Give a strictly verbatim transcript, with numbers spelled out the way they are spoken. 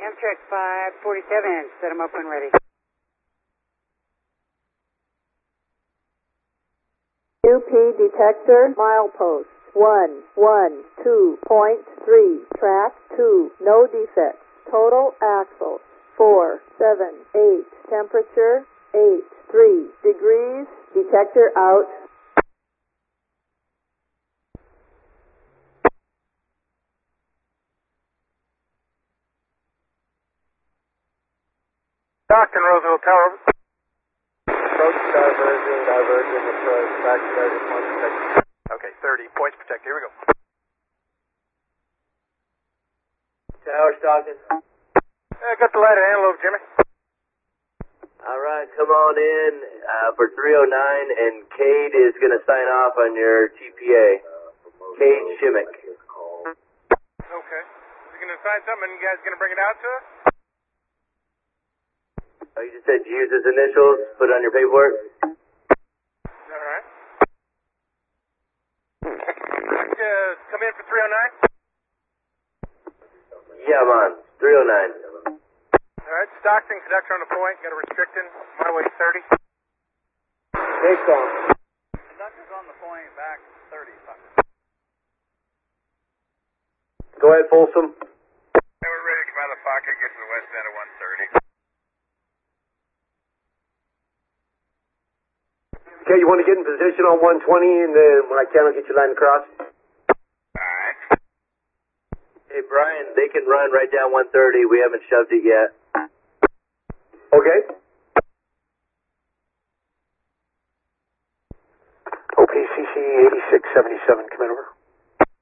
Amtrak five forty-seven, set them up when ready. U P detector, milepost one one two point three, track two, no defects. Total axle four seven eight, temperature eight three degrees, detector out. Stockton, Roseville Tower. Approach, diversion, diversion, approach, back to thirty, points protected. Okay, thirty, points protected. Here we go. Tower, Stockton. I got the light at Antelope, Jimmy. All right, come on in uh, for three oh nine, and Cade is going to sign off on your T P A. Cade Shimmick. Okay. You're going to sign something, and you guys going to bring it out to us? Oh, you just said use his initials, put it on your paperwork? All right. Uh, come in for three oh nine? Yeah, I'm on. three oh nine. All right, Stockton, conductor on the point, got a restricting, highway thirty. Take off. Conductor's on the point, back thirty. Go ahead, Folsom. Hey, we're ready to come out of the pocket, get to the west end of one thirty. Okay, you want to get in position on one twenty, and then when I can, I'll get you line across? Alright. Hey, Brian, they can run right down one thirty. We haven't shoved it yet. Okay.